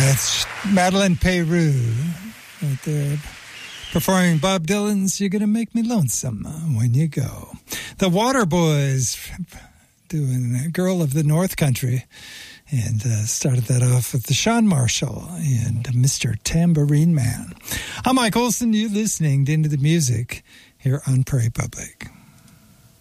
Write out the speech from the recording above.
That's Madeline Peru right there, performing Bob Dylan's "You're Gonna Make Me Lonesome When You Go." The Waterboys doing "Girl of the North Country," and started that off with the Sean Marshall and Mr. Tambourine Man. I'm Mike Olson. You're listening to Into the Music here on Prairie Public.